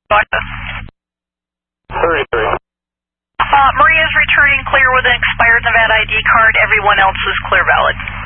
Maria's returning clear with an expired Nevada ID card. Everyone else is clear valid.